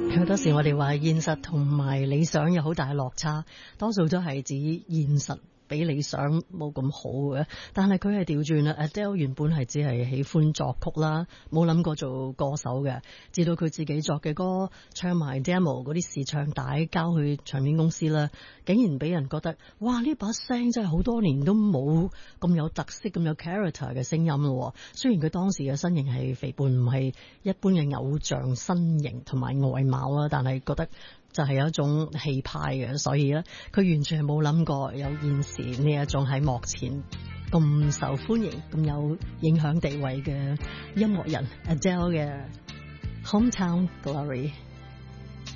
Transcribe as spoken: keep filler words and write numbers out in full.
好多時我哋話現實同埋理想有好大嘅落差，多數都係指現實比理想冇咁好嘅，但係佢係調轉啦。Adele 原本係只係喜歡作曲啦，冇諗過做歌手嘅，直到佢自己作嘅歌唱埋 demo 嗰啲試唱帶交去唱片公司啦，竟然俾人覺得哇，呢把聲真係好多年都冇咁有特色咁有 character 嘅聲音咯。雖然佢當時嘅身形係肥胖，唔係一般嘅偶像身形同埋外貌啦，但係覺得就係有一種氣派嘅，所以咧佢完全係冇諗過有現時呢一種喺幕前咁受歡迎、咁有影響地位嘅音樂人 Adele 嘅 Hometown Glory。